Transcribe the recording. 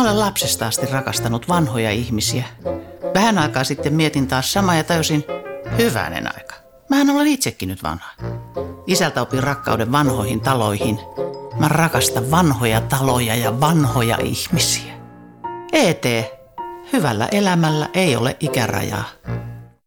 Mä olen lapsesta asti rakastanut vanhoja ihmisiä. Vähän aikaa sitten mietin taas samaa ja tajusin, hyvänen aika. Mähän olen itsekin nyt vanha. Isältä opin rakkauden vanhoihin taloihin. Mä rakastan vanhoja taloja ja vanhoja ihmisiä. ET, hyvällä elämällä ei ole ikärajaa.